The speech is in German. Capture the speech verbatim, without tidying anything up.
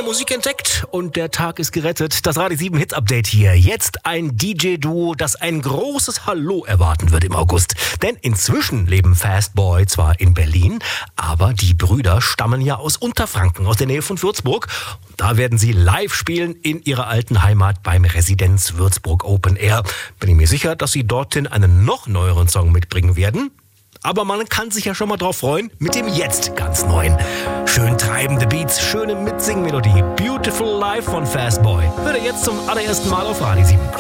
Neue Musik entdeckt und der Tag ist gerettet. Das Radio sieben Hits Update hier. Jetzt ein D J-Duo, das ein großes Hallo erwarten wird im August. Denn inzwischen leben Fastboy zwar in Berlin, aber die Brüder stammen ja aus Unterfranken, aus der Nähe von Würzburg. Da werden sie live spielen in ihrer alten Heimat beim Residenz Würzburg Open Air. Bin ich mir sicher, dass sie dorthin einen noch neueren Song mitbringen werden. Aber man kann sich ja schon mal drauf freuen mit dem jetzt ganz neuen. Schön treibende Beats, schöne Mitsingmelodie. Beautiful Life von Fastboy. Hört ihr jetzt zum allerersten Mal auf Radio sieben.